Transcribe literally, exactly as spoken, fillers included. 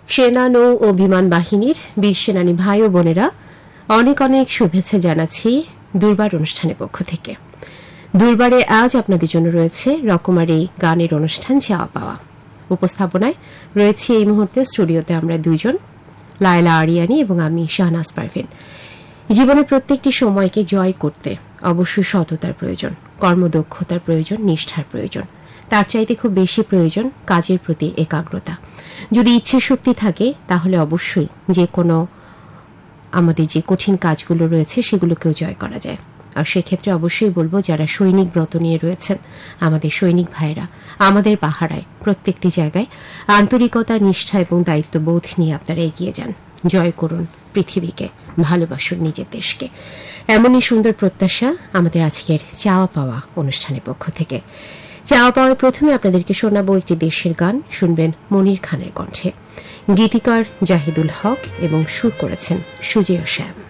সেনা, নৌ ও বিমান বাহিনীর বীর সেনানী ভাই ও বোনেরা, অনেক অনেক শুভেচ্ছা জানাচ্ছি দুর্বার অনুষ্ঠানের পক্ষ থেকে। দুর্বারে আজ আপনাদের জন্য রয়েছে রকমারি গানের অনুষ্ঠান চাওয়া পাওয়া। উপস্থাপনায় রয়েছে এই মুহূর্তে স্টুডিওতে আমরা দুইজন, লায়লা আরিয়ানি এবং আমি শাহনাজ পারভিন। জীবনের প্রত্যেকটি সময়কে জয় করতে অবশ্যই সততার প্রয়োজন, কর্মদক্ষতার প্রয়োজন, নিষ্ঠার প্রয়োজন। তার চাইতে খুব বেশি প্রয়োজন কাজের প্রতি একাগ্রতা। যদি ইচ্ছে শক্তি থাকে তাহলে অবশ্যই যে কোনো আমাদের যে কঠিন কাজগুলো রয়েছে সেগুলোকেও জয় করা যায়। আর সেক্ষেত্রে অবশ্যই বলবো, যারা সৈনিক ব্রত নিয়ে রয়েছেন, আমাদের সৈনিক ভাইয়েরা আমাদের পাহারায় প্রত্যেকটি জায়গায় আন্তরিকতা, নিষ্ঠা এবং দায়িত্ববোধ নিয়ে আপনারা এগিয়ে যান। জয় করুন পৃথিবীকে, ভালোবাসুন নিজের দেশকে। এমনই সুন্দর প্রত্যাশা আমাদের আজকের চাওয়া পাওয়া অনুষ্ঠানের পক্ষ থেকে। চাওয়া পাওয়ায় প্রথমে আপনাদেরকে শোনাবো একটি দেশের গান। শুনবেন মনির খানের কণ্ঠে। গীতিকার জাহিদুল হক এবং সুর করেছেন সুজেয় শ্যাম।